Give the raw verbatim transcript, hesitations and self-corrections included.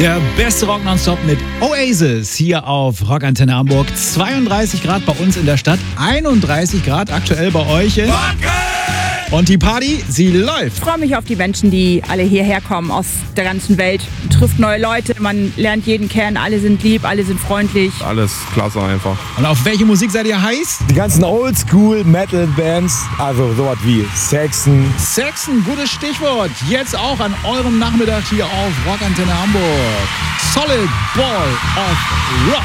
Der beste Rock nonstop mit Oasis hier auf Rockantenne Hamburg. zweiunddreißig Grad bei uns in der Stadt, einunddreißig Grad aktuell bei euch in und die Party, sie läuft. Ich freue mich auf die Menschen, die alle hierher kommen aus der ganzen Welt. Man trifft neue Leute, man lernt jeden kennen, alle sind lieb, alle sind freundlich. Alles klasse einfach. Und auf welche Musik seid ihr heiß? Die ganzen Oldschool-Metal-Bands, also sowas wie Saxon. Saxon, gutes Stichwort. Jetzt auch an eurem Nachmittag hier auf Rockantenne Hamburg. Solid Ball of Rock.